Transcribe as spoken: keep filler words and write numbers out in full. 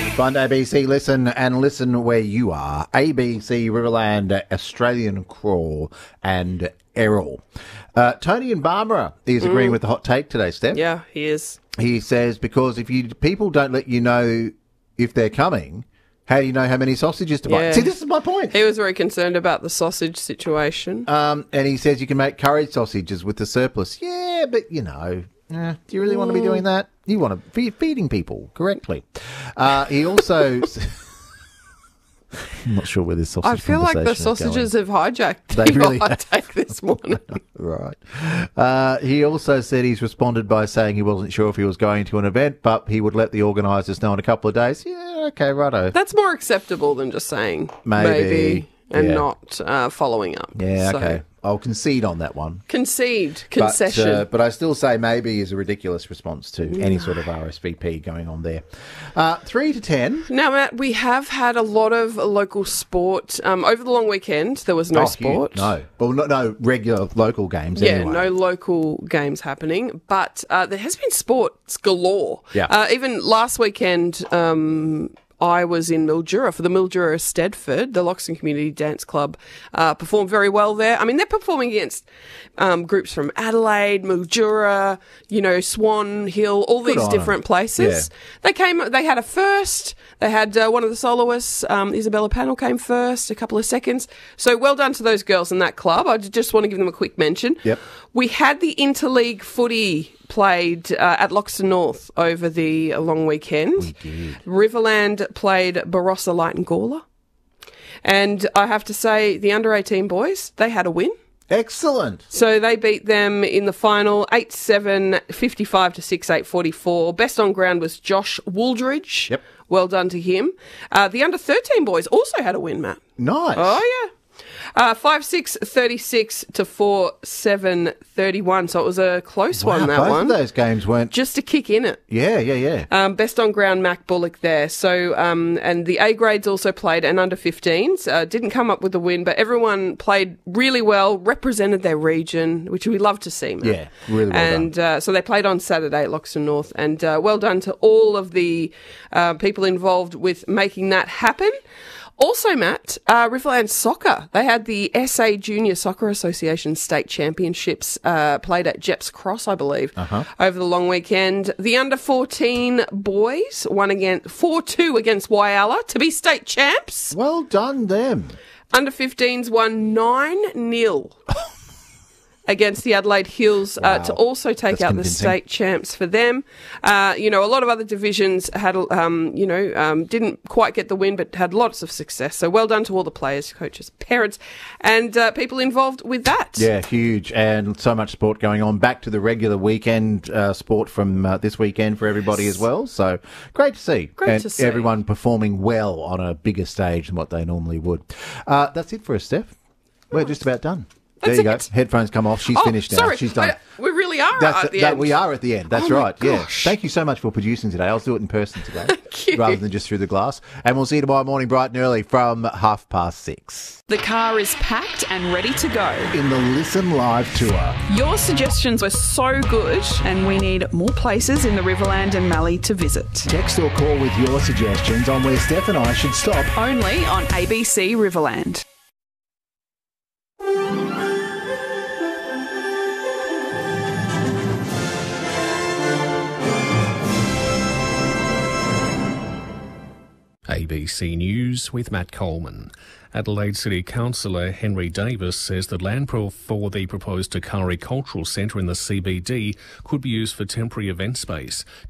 Find A B C Listen and listen where you are. A B C Riverland, Australian Crawl and Errol. Uh, Tony and Barbara is agreeing mm. with the hot take today, Steph. Yeah, he is. He says because if you people don't let you know if they're coming, how do you know how many sausages to buy? Yeah. See, this is my point. He was very concerned about the sausage situation. Um, and he says you can make curry sausages with the surplus. Yeah, but, you know, eh, do you really want to be doing that? You want to be feeding people correctly. Uh, he also... I'm not sure where this sausage I feel like the sausages have hijacked they really hot take this morning. Right. Uh, he also said he's responded by saying he wasn't sure if he was going to an event, but he would let the organisers know in a couple of days. Yeah, okay, righto. That's more acceptable than just saying maybe, maybe and yeah. not uh, following up. Yeah, so. okay. I'll concede on that one. Concede. Concession. But, uh, but I still say maybe is a ridiculous response to any sort of R S V P going on there. Uh, three to ten. Now, Matt, we have had a lot of local sport. Um, over the long weekend, there was no oh, sport. Huge. No. Well, no, no regular local games Yeah, anyway. no local games happening. But uh, there has been sports galore. Yeah. Uh, even last weekend... Um, I was in Mildura for the Mildura Stedford, the Loxton Community Dance Club, uh, performed very well there. I mean, they're performing against um, groups from Adelaide, Mildura, you know, Swan Hill, all Good these on different them. places. Yeah. They came, they had a first. They had uh, one of the soloists, um, Isabella Panel, came first, a couple of seconds. So well done to those girls in that club. I just want to give them a quick mention. Yep. We had the interleague footy played uh, at Loxton North over the long weekend. We did. Riverland played Barossa Light and Gawler. And I have to say, the under eighteen boys, they had a win. Excellent. So they beat them in the final eight seven, fifty-five to six eight, forty-four. Best on ground was Josh Wooldridge. Yep. Well done to him. Uh, the under thirteen boys also had a win, Matt. Nice. Oh, yeah. Uh, five six, thirty-six to four seven, thirty-one. So it was a close wow, one, that both one. Both of those games weren't... Just a kick in it. Yeah, yeah, yeah. Um, best on ground, Mac Bullock there. So, um, and the A grades also played and under fifteens. Uh, didn't come up with the win, but everyone played really well, represented their region, which we love to see, Matt. Yeah, really well and, done. Uh, so they played on Saturday at Loxton North, and uh, well done to all of the uh, people involved with making that happen. Also, Matt, uh, Riverland Soccer, they had the S A Junior Soccer Association State Championships uh, played at Jeps Cross, I believe, uh-huh. over the long weekend. The under fourteen boys won against four two against Whyalla to be state champs. Well done, them. Under fifteens won nine nil against the Adelaide Hills uh, wow. to also take That's out convincing. the state champs for them. Uh, you know, a lot of other divisions had, um, you know, um, didn't quite get the win, but had lots of success. So well done to all the players, coaches, parents, and uh, people involved with that. Yeah, huge. And so much sport going on. Back to the regular weekend uh, sport from uh, this weekend for everybody yes. as well. So great to see. Great and to see. everyone performing well on a bigger stage than what they normally would. Uh, that's it for us, Steph. We're just about done. That's there you it. go. Headphones come off. She's oh, finished now. Sorry. She's done. I, we really are That's at the that, end. We are at the end. That's oh right. Yeah. Gosh. Thank you so much for producing today. I'll do it in person today. Thank you. Rather than just through the glass. And we'll see you tomorrow morning bright and early from half past six. The car is packed and ready to go. In the Listen Live tour. Your suggestions were so good, and we need more places in the Riverland and Mallee to visit. Text or call with your suggestions on where Steph and I should stop. Only on A B C Riverland. A B C News with Matt Coleman. Adelaide City Councillor Henry Davis says the land for the proposed Takari Cultural Centre in the C B D could be used for temporary event space.